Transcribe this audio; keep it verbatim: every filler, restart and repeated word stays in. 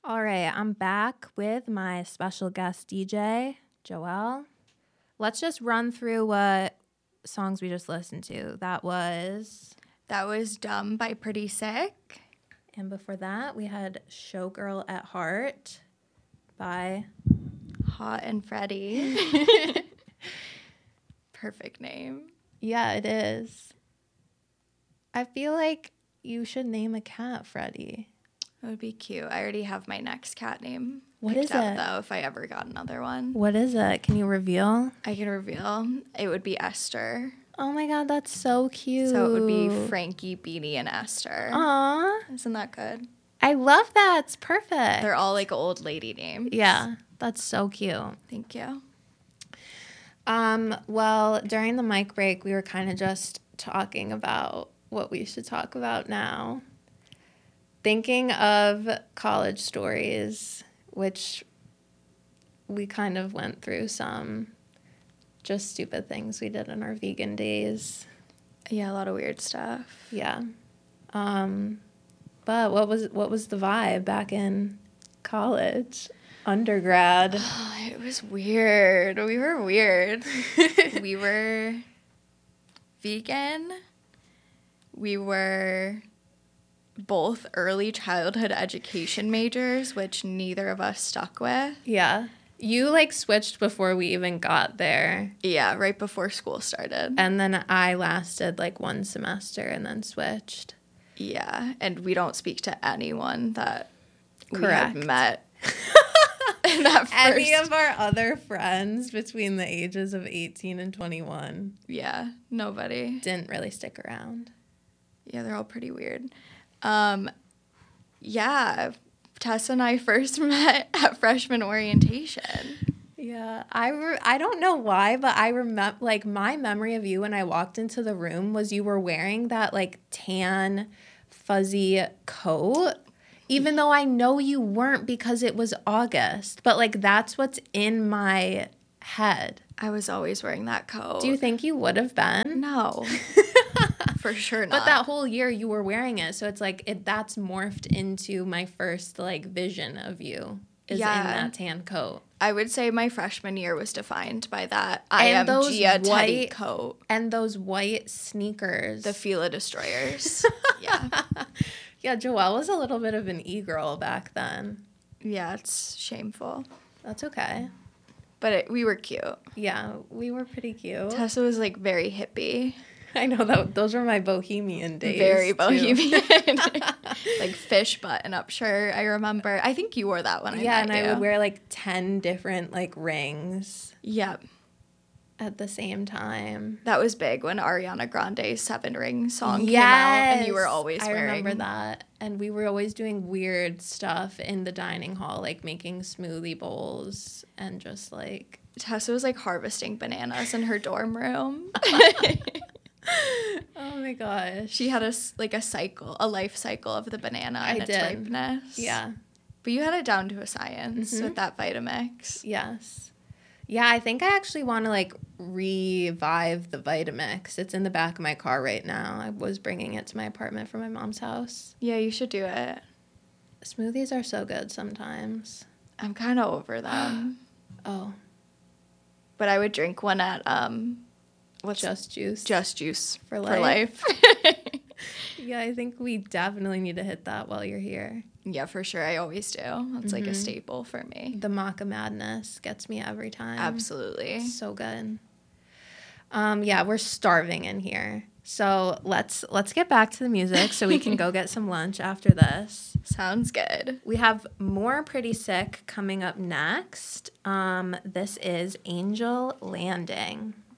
All right, I'm back with my special guest D J, Joelle. Let's just run through what songs we just listened to. That was... That was Dumb by Pretty Sick. And before that, we had Showgirl at Heart by... Hot and Freddie. Perfect name. Yeah, it is. I feel like you should name a cat Freddie. That would be cute. I already have my next cat name. What is out, it? Though, if I ever got another one. What is it? Can you reveal? I can reveal. It would be Esther. Oh my God, that's so cute. So it would be Frankie, Beanie, and Esther. Aw. Isn't that good? I love that. It's perfect. They're all like old lady names. Yeah, that's so cute. Thank you. Um, well, during the mic break, we were kind of just talking about what we should talk about now. Thinking of college stories, which we kind of went through some just stupid things we did in our vegan days. Yeah, a lot of weird stuff. Yeah. Um, but what was what was the vibe back in college, undergrad? Oh, it was weird. We were weird. We were vegan. We were both early childhood education majors, which neither of us stuck with. Yeah. You, like, switched before we even got there. Yeah, right before school started. And then I lasted, like, one semester and then switched. Yeah, and we don't speak to anyone that Correct. we had met in that first... Any of our other friends between the ages of eighteen and twenty-one. Yeah, nobody. Didn't really stick around. Yeah, they're all pretty weird. Um, yeah, Tessa and I first met at freshman orientation. Yeah, I, re- I don't know why, but I remember, like, my memory of you when I walked into the room was you were wearing that, like, tan, fuzzy coat, even though I know you weren't because it was August. But, like, that's what's in my head. I was always wearing that coat. Do you think you would have been? No. For sure not. But that whole year you were wearing it, so it's like it that's morphed into my first like vision of you is Yeah. in that tan coat. I would say my freshman year was defined by that I And am those Gia Teddy white- coat. And those white sneakers. The Fila Destroyers. Yeah. Yeah, Joelle was a little bit of an e-girl back then. Yeah, it's shameful. That's okay. But it, we were cute. Yeah, we were pretty cute. Tessa was like very hippie. I know that those were my bohemian days. Very too. bohemian. Like fish button-up shirt, I remember. I think you wore that when I Yeah, met and you. I would wear like ten different like rings Yep. at the same time. That was big when Ariana Grande's Seven Ring song Yes. came out, and you were always I wearing... remember that. And we were always doing weird stuff in the dining hall, like making smoothie bowls and just like... Tessa was like harvesting bananas in her dorm room. Oh my gosh. She had a, s- like a cycle, a life cycle of the banana I and its did. ripeness. Yeah. But you had it down to a science Mhm. with that Vitamix. Yes. Yeah, I think I actually want to like revive the Vitamix. It's in the back of my car right now. I was bringing it to my apartment from my mom's house. Yeah, you should do it. Smoothies are so good sometimes. I'm kind of over them. Oh, But I would drink one at, um, what's Just Juice. Just Juice For for life. life. Yeah, I think we definitely need to hit that while you're here. Yeah, for sure. I always do. That's like a Mhm. staple for me. The Maca Madness gets me every time. Absolutely. So good. Um, yeah, we're starving in here. So let's let's get back to the music so we can go get some lunch after this. Sounds good. We have more Pretty Sick coming up next. Um, this is Angel Landing.